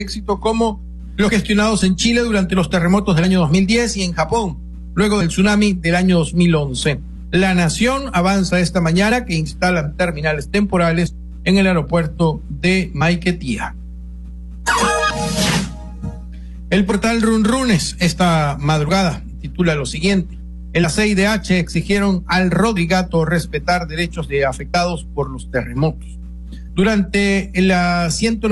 éxito como los gestionados en Chile durante los terremotos del año 2010 y en Japón, luego del tsunami del año 2011. La Nación avanza esta mañana que instalan terminales temporales en el aeropuerto de Maiquetía. El portal Runrunes esta madrugada titula lo siguiente: en la CIDH exigieron al Rodrigato respetar derechos de afectados por los terremotos. Durante la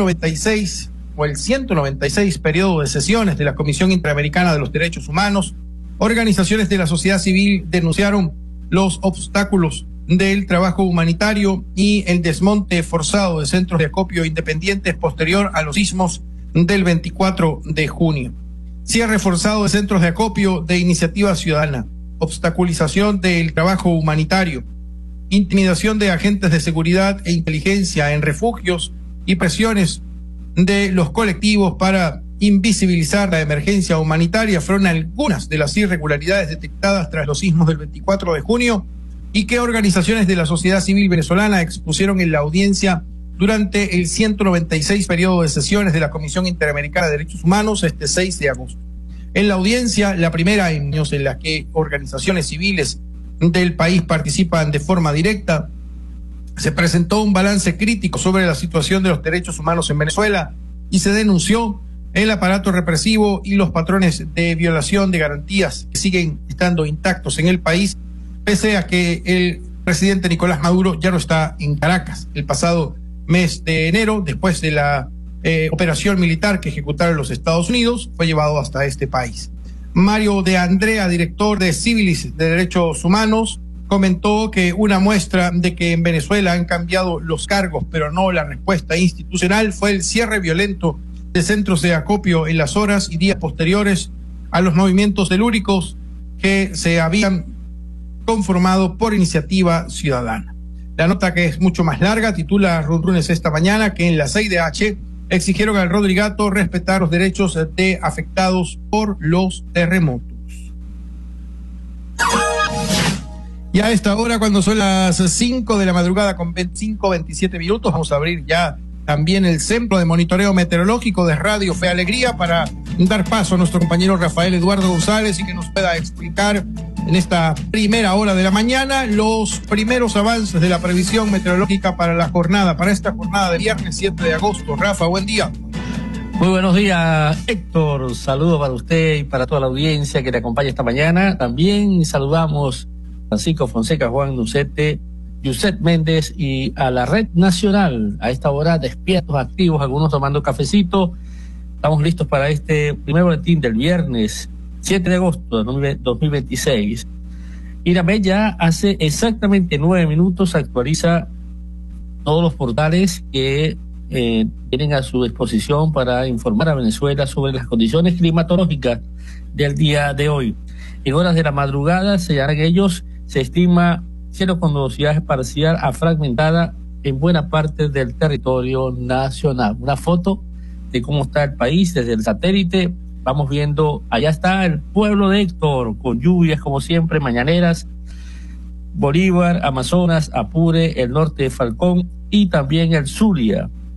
196 periodo de sesiones de la Comisión Interamericana de los Derechos Humanos, organizaciones de la sociedad civil denunciaron los obstáculos del trabajo humanitario y el desmonte forzado de centros de acopio independientes posterior a los sismos del 24 de junio. Cierre forzado de centros de acopio de iniciativa ciudadana, obstaculización del trabajo humanitario, intimidación de agentes de seguridad e inteligencia en refugios y presiones de los colectivos para invisibilizar la emergencia humanitaria fueron algunas de las irregularidades detectadas tras los sismos del 24 de junio y que organizaciones de la sociedad civil venezolana expusieron en la audiencia durante el 196 periodo de sesiones de la Comisión Interamericana de Derechos Humanos este 6 de agosto. En la audiencia, la primera en años en la que organizaciones civiles del país participan de forma directa, se presentó un balance crítico sobre la situación de los derechos humanos en Venezuela y se denunció el aparato represivo y los patrones de violación de garantías que siguen estando intactos en el país, pese a que el presidente Nicolás Maduro ya no está en Caracas. El pasado mes de enero, después de la operación militar que ejecutaron los Estados Unidos, fue llevado hasta este país. Mario de Andrea, director de Civilis de Derechos Humanos, comentó que una muestra de que en Venezuela han cambiado los cargos, pero no la respuesta institucional, fue el cierre violento de centros de acopio en las horas y días posteriores a los movimientos telúricos que se habían conformado por iniciativa ciudadana. La nota, que es mucho más larga, titula Runrunes esta mañana que en la CIDH exigieron al Rodrigato respetar los derechos de afectados por los terremotos. Y a esta hora, cuando son las 5 de la madrugada con 27 minutos, vamos a abrir ya también el centro de monitoreo meteorológico de Radio Fe Alegría para dar paso a nuestro compañero Rafael Eduardo González y que nos pueda explicar en esta primera hora de la mañana los primeros avances de la previsión meteorológica para esta jornada de viernes 7 de agosto. Rafa, buen día. Muy buenos días, Héctor. Saludos para usted y para toda la audiencia que le acompaña esta mañana. También saludamos a Francisco Fonseca, Juan Nucete, Yuset Méndez y a la Red Nacional. A esta hora despiertos, activos, algunos tomando cafecito. Estamos listos para este primer boletín del viernes 7 de agosto de 2026. Irame ya hace exactamente 9 minutos actualiza todos los portales que tienen a su disposición para informar a Venezuela sobre las condiciones climatológicas del día de hoy. En horas de la madrugada, señalan ellos, se estima cielo con nubosidad parcial a fragmentada en buena parte del territorio nacional. Una foto de cómo está el país desde el satélite. Vamos viendo, allá está el pueblo de Héctor, con lluvias como siempre, mañaneras, Bolívar, Amazonas, Apure, el norte de Falcón y también el Zulia.